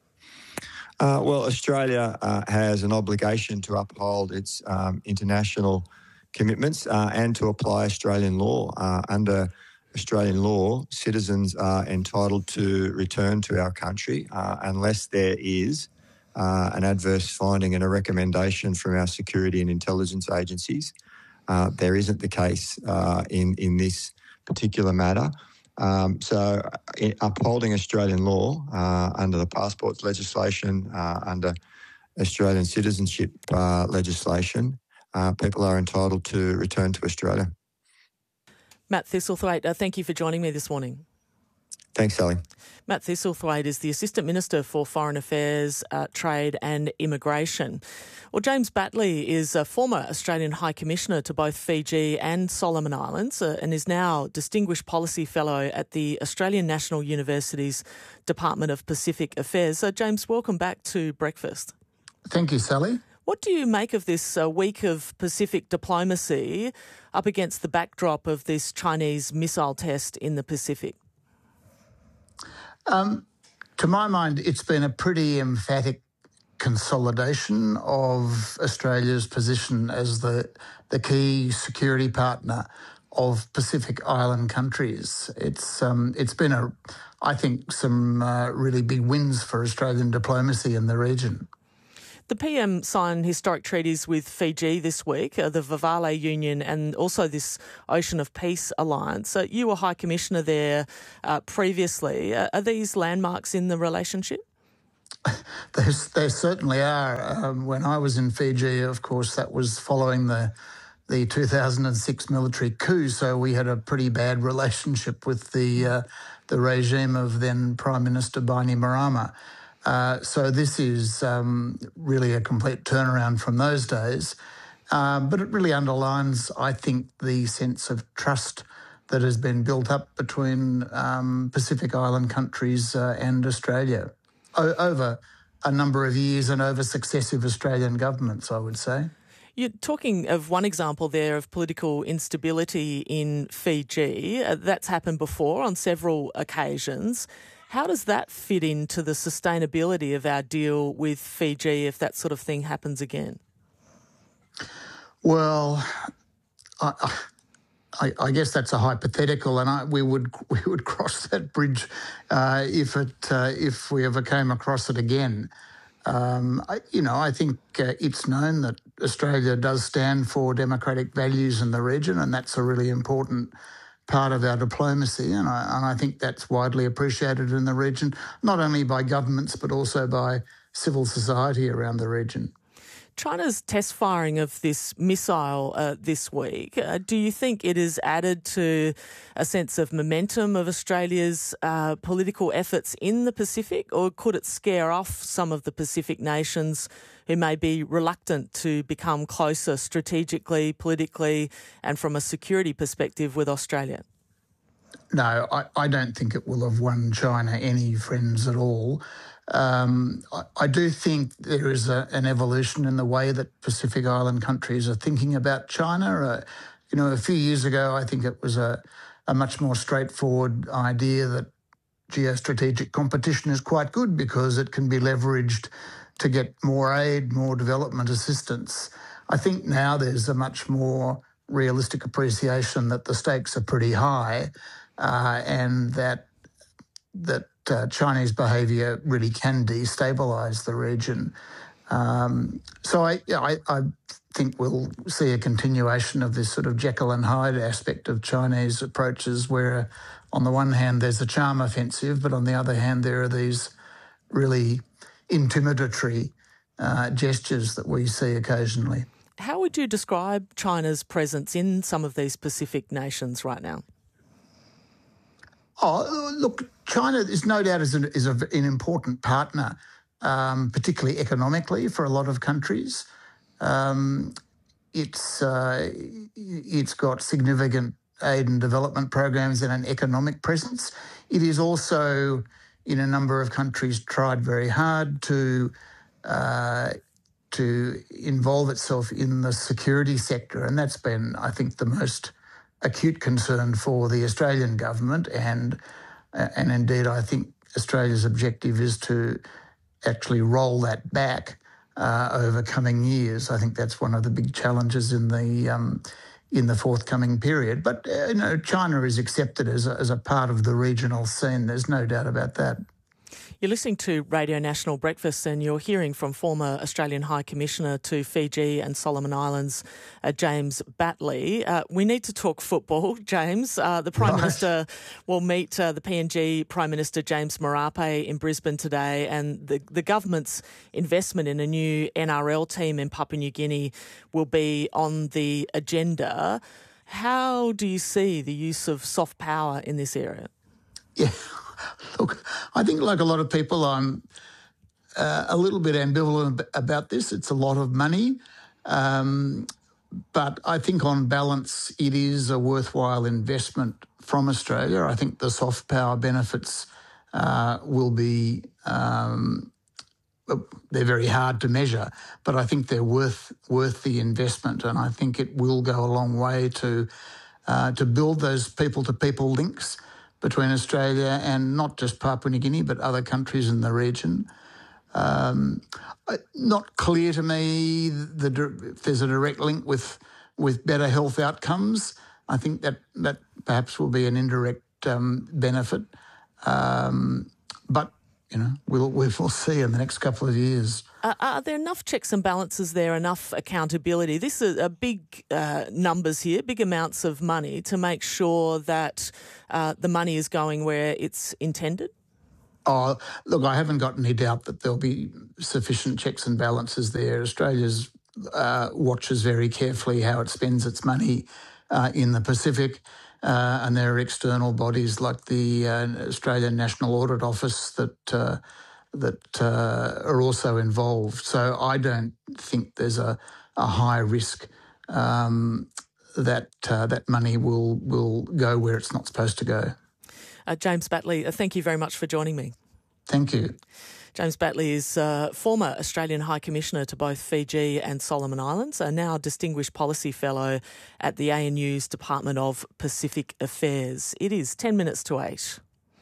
Uh, well, Australia uh, has an obligation to uphold its um, international commitments uh, and to apply Australian law. Uh, under Australian law, citizens are entitled to return to our country uh, unless there is uh, an adverse finding and a recommendation from our security and intelligence agencies. Uh, there isn't the case uh, in, in this particular matter. Um, so in upholding Australian law uh, under the passports legislation, uh, under Australian citizenship uh, legislation, uh, people are entitled to return to Australia. Matt Thistlethwaite, uh, thank you for joining me this morning. Thanks, Sally. Matt Thistlethwaite is the Assistant Minister for Foreign Affairs, uh, Trade and Immigration. Well, James Batley is a former Australian High Commissioner to both Fiji and Solomon Islands uh, and is now Distinguished Policy Fellow at the Australian National University's Department of Pacific Affairs. So, James, welcome back to Breakfast. Thank you, Sally. What do you make of this uh, week of Pacific diplomacy up against the backdrop of this Chinese missile test in the Pacific? Um, to my mind, it's been a pretty emphatic consolidation of Australia's position as the the key security partner of Pacific Island countries. It's um, it's been a, I think, some uh, really big wins for Australian diplomacy in the region. The P M signed historic treaties with Fiji this week, uh, the Vavale Union and also this Ocean of Peace Alliance. Uh, you were High Commissioner there uh, previously. Uh, are these landmarks in the relationship? They, they certainly are. Um, when I was in Fiji, of course, that was following the the two thousand six military coup, so we had a pretty bad relationship with the uh, the regime of then Prime Minister Bainimarama. Uh, so this is um, really a complete turnaround from those days. Uh, but it really underlines, I think, the sense of trust that has been built up between um, Pacific Island countries uh, and Australia o- over a number of years and over successive Australian governments, I would say. You're talking of one example there of political instability in Fiji. Uh, that's happened before on several occasions. How does that fit into the sustainability of our deal with Fiji if that sort of thing happens again? Well, I, I, I guess that's a hypothetical, and I, we would we would cross that bridge uh, if it uh, if we ever came across it again. Um, I, you know, I think uh, it's known that Australia does stand for democratic values in the region, and that's a really important part of our diplomacy, and I, and I think that's widely appreciated in the region, not only by governments but also by civil society around the region. China's test firing of this missile uh, this week, uh, do you think it has added to a sense of momentum of Australia's uh, political efforts in the Pacific, or could it scare off some of the Pacific nations who may be reluctant to become closer strategically, politically and from a security perspective with Australia? No, I, I don't think it will have won China any friends at all. Um, I, I do think there is a, an evolution in the way that Pacific Island countries are thinking about China. Uh, you know, a few years ago, I think it was a, a much more straightforward idea that geostrategic competition is quite good because it can be leveraged to get more aid, more development assistance. I think now there's a much more realistic appreciation that the stakes are pretty high uh, and that that uh, Chinese behaviour really can destabilise the region. Um, so I, yeah, I, I think we'll see a continuation of this sort of Jekyll and Hyde aspect of Chinese approaches where on the one hand there's a charm offensive, but on the other hand there are these really intimidatory uh, gestures that we see occasionally. How would you describe China's presence in some of these Pacific nations right now? Oh, look, China is no doubt is, a, is a, an important partner, um, particularly economically for a lot of countries. Um, it's uh, it's got significant aid and development programs and an economic presence. It is also, in a number of countries, tried very hard to uh, to involve itself in the security sector, and that's been, I think, the most acute concern for the Australian government, and and indeed I think Australia's objective is to actually roll that back uh, over coming years. I think that's one of the big challenges in the um, in the forthcoming period. But uh, you know, China is accepted as a, as a part of the regional scene. There's no doubt about that. You're listening to Radio National Breakfast and you're hearing from former Australian High Commissioner to Fiji and Solomon Islands, uh, James Batley. Uh, we need to talk football, James. Uh, the Prime right. Minister will meet uh, the P N G Prime Minister James Marape in Brisbane today, and the, the government's investment in a new N R L team in Papua New Guinea will be on the agenda. How do you see the use of soft power in this area? Yeah, look, I think like a lot of people, I'm uh, a little bit ambivalent about this. It's a lot of money. Um, but I think on balance, it is a worthwhile investment from Australia. I think the soft power benefits uh, will be, um, they're very hard to measure, but I think they're worth worth the investment, and I think it will go a long way to uh, to build those people-to-people links between Australia and not just Papua New Guinea, but other countries in the region. Um, not clear to me the, if there's a direct link with with better health outcomes. I think that that perhaps will be an indirect um, benefit, um, but you know we'll we will see in the next couple of years. Uh, are there enough checks and balances there, enough accountability? This is a big uh, numbers here, big amounts of money to make sure that uh, the money is going where it's intended? Oh, look, I haven't got any doubt that there'll be sufficient checks and balances there. Australia's uh, watches very carefully how it spends its money uh, in the Pacific, uh, and there are external bodies like the uh, Australian National Audit Office that uh, that uh, are also involved. So I don't think there's a, a high risk um, that uh, that money will will go where it's not supposed to go. Uh, James Batley, uh, thank you very much for joining me. Thank you. James Batley is uh, former Australian High Commissioner to both Fiji and Solomon Islands, and now Distinguished Policy Fellow at the A N U's Department of Pacific Affairs. It is ten minutes to eight.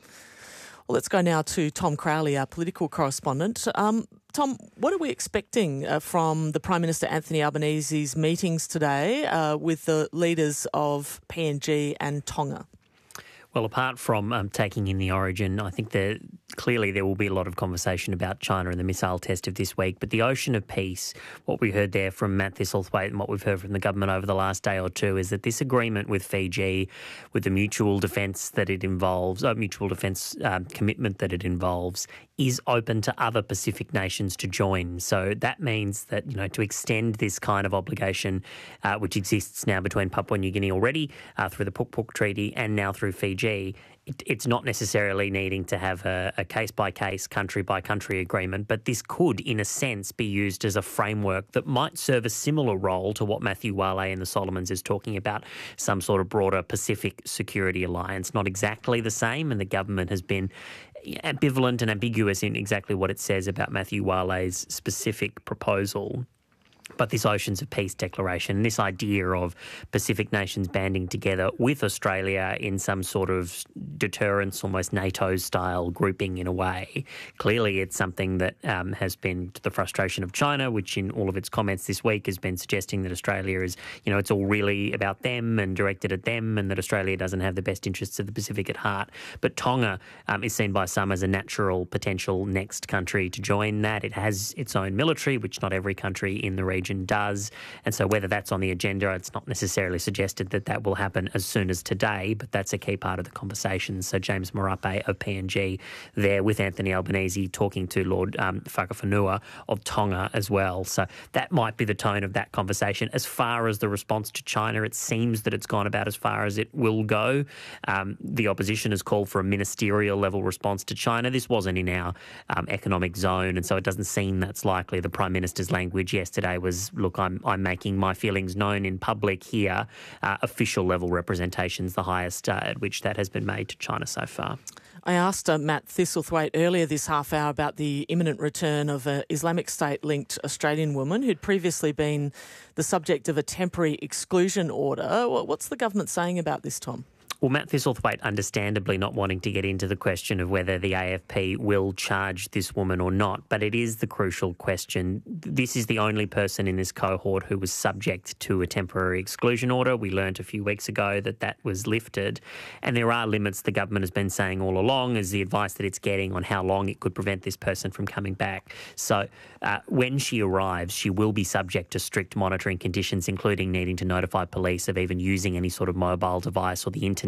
Well, let's go now to Tom Crowley, our political correspondent. Um, Tom, what are we expecting uh, from the Prime Minister Anthony Albanese's meetings today uh, with the leaders of P N G and Tonga? Well, apart from um, taking in the origin, I think that clearly there will be a lot of conversation about China and the missile test of this week. But the Ocean of Peace, what we heard there from Matt Thistlethwaite and what we've heard from the government over the last day or two is that this agreement with Fiji, with the mutual defence that it involves, uh, mutual defence um, commitment that it involves, is open to other Pacific nations to join. So that means that, you know, to extend this kind of obligation, uh, which exists now between Papua New Guinea already uh, through the Puk Puk Treaty and now through Fiji, It, it's not necessarily needing to have a, a case-by-case, country-by-country agreement, but this could, in a sense, be used as a framework that might serve a similar role to what Matthew Wale in the Solomons is talking about, some sort of broader Pacific security alliance. Not exactly the same, and the government has been ambivalent and ambiguous in exactly what it says about Matthew Wale's specific proposal. But this Oceans of Peace declaration, this idea of Pacific nations banding together with Australia in some sort of deterrence, almost NATO-style grouping in a way, clearly it's something that um, has been to the frustration of China, which in all of its comments this week has been suggesting that Australia is, you know, it's all really about them and directed at them, and that Australia doesn't have the best interests of the Pacific at heart. But Tonga um, is seen by some as a natural potential next country to join that. It has its own military, which not every country in the region does, and so whether that's on the agenda, it's not necessarily suggested that that will happen as soon as today, but that's a key part of the conversation. So James Marape of P N G there with Anthony Albanese talking to Lord um, Whakawhanua of Tonga as well. So that might be the tone of that conversation. As far as the response to China, it seems that it's gone about as far as it will go. Um, the opposition has called for a ministerial level response to China. This wasn't in our um, economic zone, and so it doesn't seem that's likely. The Prime Minister's language yesterday was, look, I'm, I'm making my feelings known in public here. Uh, official level representation's the highest uh, at which that has been made to China so far. I asked uh, Matt Thistlethwaite earlier this half hour about the imminent return of an Islamic State-linked Australian woman who'd previously been the subject of a temporary exclusion order. What's the government saying about this, Tom? Well, Matt Thistlethwaite understandably not wanting to get into the question of whether the A F P will charge this woman or not, but it is the crucial question. This is the only person in this cohort who was subject to a temporary exclusion order. We learnt a few weeks ago that that was lifted, and there are limits the government has been saying all along as the advice that it's getting on how long it could prevent this person from coming back. So uh, when she arrives, she will be subject to strict monitoring conditions, including needing to notify police of even using any sort of mobile device or the internet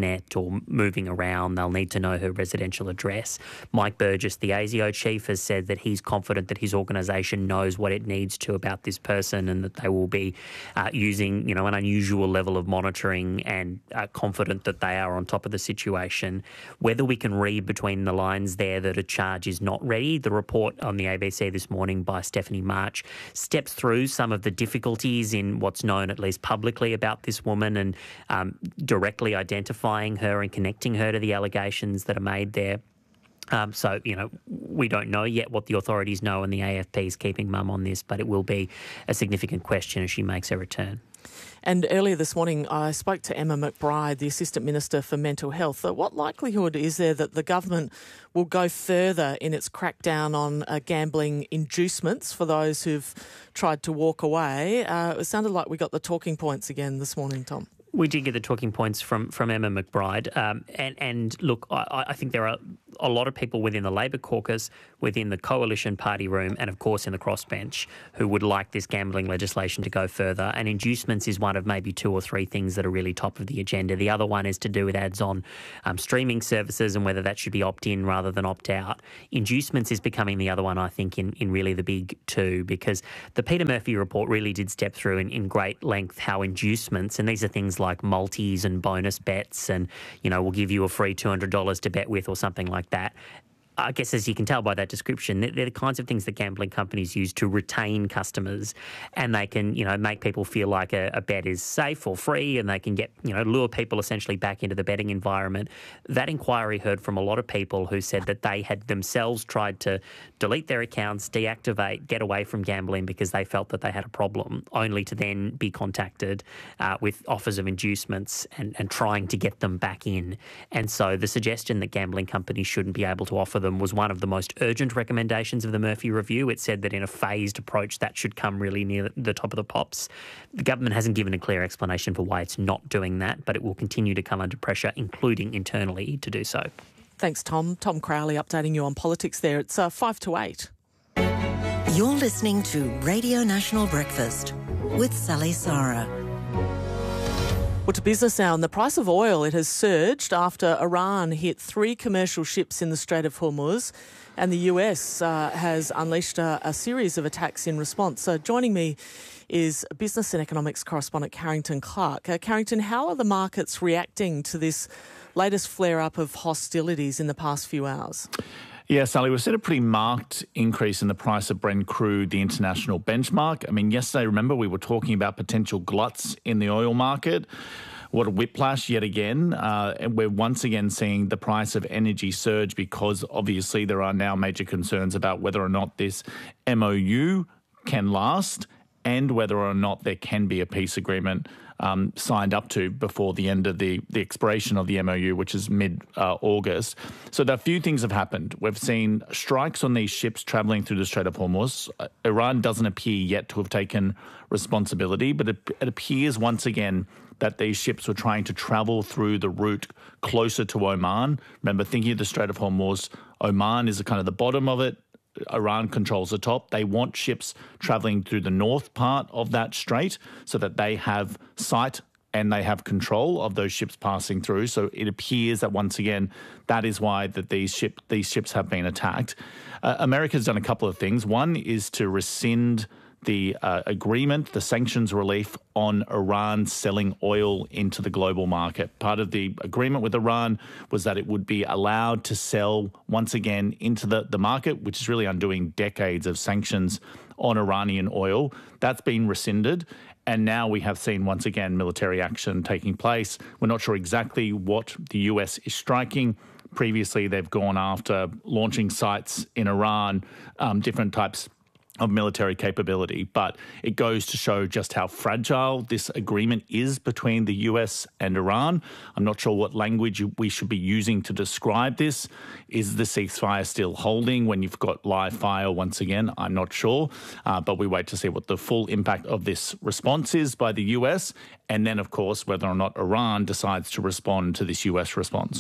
internet or moving around. They'll need to know her residential address. Mike Burgess, the ASIO chief, has said that he's confident that his organisation knows what it needs to about this person and that they will be uh, using, you know, an unusual level of monitoring and uh, confident that they are on top of the situation. Whether we can read between the lines there that a charge is not ready, the report on the A B C this morning by Stephanie March steps through some of the difficulties in what's known, at least publicly, about this woman and um, directly identifying her and connecting her to the allegations that are made there. Um, so, you know, we don't know yet what the authorities know, and the A F P is keeping mum on this, but it will be a significant question as she makes her return. And earlier this morning, I spoke to Emma McBride, the Assistant Minister for Mental Health. What likelihood is there that the government will go further in its crackdown on uh, gambling inducements for those who've tried to walk away? Uh, it sounded like we got the talking points again this morning, Tom. We did get the talking points from, from Emma McBride. Um, and, and look, I, I think there are a lot of people within the Labor caucus, within the coalition party room, and of course in the crossbench who would like this gambling legislation to go further. And inducements is one of maybe two or three things that are really top of the agenda. The other one is to do with ads on um, streaming services and whether that should be opt-in rather than opt-out. Inducements is becoming the other one, I think, in, in really the big two, because the Peter Murphy report really did step through in, in great length how inducements, and these are things like multis and bonus bets and, you know, we'll give you a free two hundred dollars to bet with or something like that. I guess, as you can tell by that description, they're the kinds of things that gambling companies use to retain customers, and they can, you know, make people feel like a, a bet is safe or free, and they can get, you know, lure people essentially back into the betting environment. That inquiry heard from a lot of people who said that they had themselves tried to delete their accounts, deactivate, get away from gambling because they felt that they had a problem, only to then be contacted uh, with offers of inducements and, and trying to get them back in. And so the suggestion that gambling companies shouldn't be able to offer them was one of the most urgent recommendations of the Murphy Review. It said that in a phased approach that should come really near the top of the pops. The government hasn't given a clear explanation for why it's not doing that, but it will continue to come under pressure, including internally, to do so. Thanks, Tom. Tom Crowley updating you on politics there. It's uh, five to eight. You're listening to Radio National Breakfast with Sally Sarah. Well, to business now, and the price of oil, it has surged after Iran hit three commercial ships in the Strait of Hormuz, and the U S uh, has unleashed a, a series of attacks in response. So joining me is business and economics correspondent Carrington Clark. Uh, Carrington, how are the markets reacting to this latest flare-up of hostilities in the past few hours? Yeah, Sally, we've seen a pretty marked increase in the price of Brent crude, the international benchmark. I mean, yesterday, remember, we were talking about potential gluts in the oil market. What a whiplash yet again. Uh, and we're once again seeing the price of energy surge because obviously there are now major concerns about whether or not this M O U can last and whether or not there can be a peace agreement Um, signed up to before the end of the, the expiration of the M O U, which is mid-August. Uh, so a few things have happened. We've seen strikes on these ships travelling through the Strait of Hormuz. Uh, Iran doesn't appear yet to have taken responsibility, but it, it appears once again that these ships were trying to travel through the route closer to Oman. Remember, thinking of the Strait of Hormuz, Oman is kind of the bottom of it. Iran controls the top. They want ships travelling through the north part of that strait so that they have sight and they have control of those ships passing through. So it appears that once again, that is why that these ship these ships have been attacked. Uh, America's done a couple of things. One is to rescind the uh, agreement, the sanctions relief on Iran selling oil into the global market. Part of the agreement with Iran was that it would be allowed to sell once again into the, the market, which is really undoing decades of sanctions on Iranian oil. That's been rescinded. And now we have seen once again military action taking place. We're not sure exactly what the U S is striking. Previously, they've gone after launching sites in Iran, um, different types of military capability, but it goes to show just how fragile this agreement is between the U S and Iran. I'm not sure what language we should be using to describe this. Is the ceasefire still holding when you've got live fire once again? I'm not sure, uh, but we wait to see what the full impact of this response is by the U S, and then, of course, whether or not Iran decides to respond to this U S response.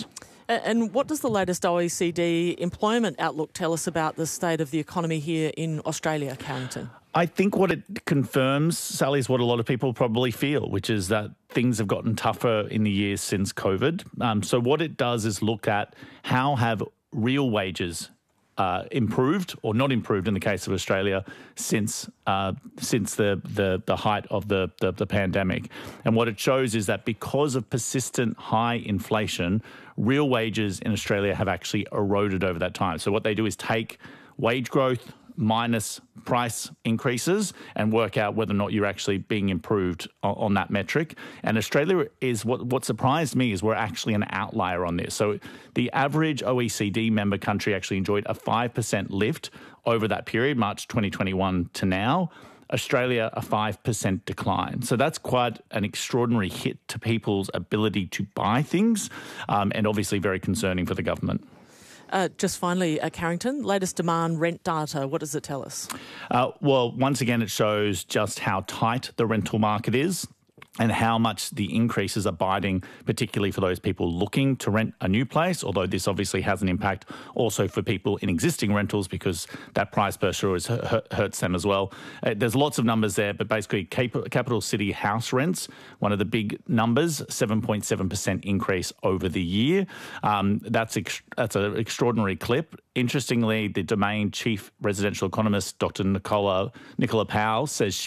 And what does the latest O E C D employment outlook tell us about the state of the economy here in Australia, Carrington? I think what it confirms, Sally, is what a lot of people probably feel, which is that things have gotten tougher in the years since COVID. Um, so what it does is look at how have real wages uh, improved or not improved in the case of Australia since uh, since the, the the height of the, the the pandemic. And what it shows is that because of persistent high inflation, real wages in Australia have actually eroded over that time. So what they do is take wage growth minus price increases and work out whether or not you're actually being improved on, on that metric. And Australia is, what, what surprised me is we're actually an outlier on this. So the average O E C D member country actually enjoyed a five percent lift over that period, March twenty twenty-one to now. Australia, a five percent decline. So that's quite an extraordinary hit to people's ability to buy things, um, and obviously very concerning for the government. Uh, just finally, uh, Carrington, latest demand rent data, what does it tell us? Uh, well, once again, it shows just how tight the rental market is and how much the increases are biting, particularly for those people looking to rent a new place, although this obviously has an impact also for people in existing rentals because that price pressure is, hurts them as well. Uh, there's lots of numbers there, but basically cap- capital city house rents, one of the big numbers, seven point seven percent increase over the year. Um, that's ex- that's an extraordinary clip. Interestingly, the Domain chief residential economist, Doctor Nicola, Nicola Powell, says